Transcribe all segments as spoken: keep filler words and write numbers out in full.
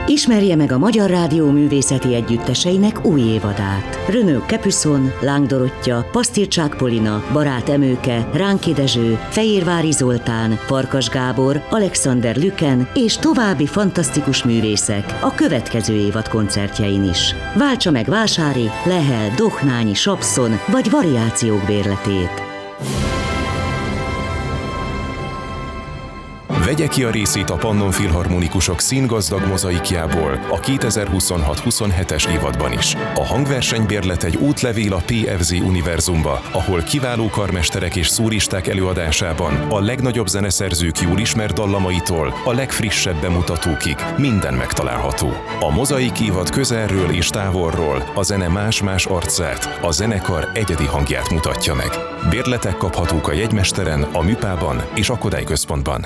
Ismerje meg a Magyar Rádió művészeti együtteseinek új évadát. Renaud Capuçon, Láng Dorottya, Pasztircsák Polina, Barát Emőke, Ránki Dezső, Fejérvári Zoltán, Farkas Gábor, Alexander Lüken és további fantasztikus művészek a következő évad koncertjein is. Váltsa meg Vásári, Lehel, Dohnányi, Sapszon vagy variációk bérletét. Vegye ki a részét a Pannon Filharmonikusok színgazdag mozaikjából a kétezer-huszonhat-huszonhetes évadban is. A hangversenybérlet egy útlevél a pé ef zé univerzumba, ahol kiváló karmesterek és szóristák előadásában a legnagyobb zeneszerzők jól ismert dallamaitól a legfrissebb bemutatókig minden megtalálható. A mozaik évad közelről és távolról a zene más-más arcát, a zenekar egyedi hangját mutatja meg. Bérletek kaphatók a jegymesteren, a Műpában és a Kodály Központban.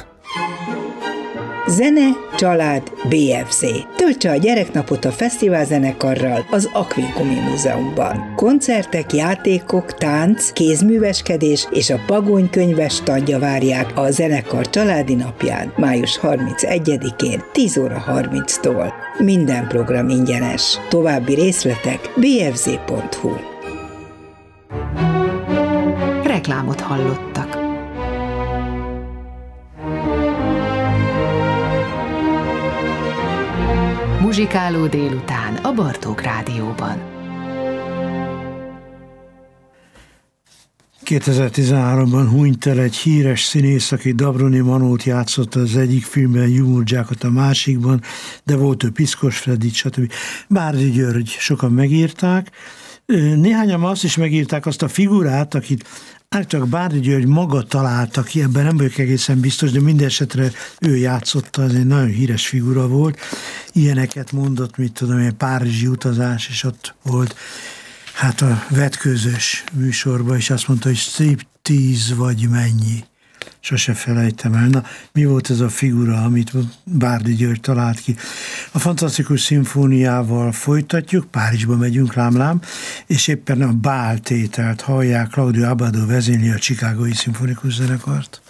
Zene, család, bé ef zé. Töltse a gyereknapot a fesztiválzenekarral az Akvinkumi Múzeumban. Koncertek, játékok, tánc, kézműveskedés és a Pagony könyves standja várják a zenekar családi napján, május harmincegyedikén, tíz óra harminctól. Minden program ingyenes. További részletek bé ef zé pont hu. Reklámot hallottak. Muzsikáló délután a Bartók Rádióban. kétezer-tizenháromban hunyt el egy híres színész, aki Dabroni Manót játszott az egyik filmben, Jumurdzsákot a másikban, de volt ő Piszkos Freddy, stb. Bárdi György, sokan megírták. Néhányan azt is megírták, azt a figurát, akit csak Bárdi György maga találta ki, ebben nem vagyok egészen biztos, de minden esetre ő játszotta, az egy nagyon híres figura volt. Ilyeneket mondott, mit tudom, egy párizsi utazás, és ott volt hát a vetkőzős műsorban, és azt mondta, hogy striptease vagy mennyi. Sose felejtem el. Na, mi volt ez a figura, amit Bárdi György talált ki? A Fantasztikus Szimfóniával folytatjuk, Párizsba megyünk, lámlám, és éppen a Bál tételt hallják, Claudio Abbado vezényli a Chicagói Szimfonikus Zenekart.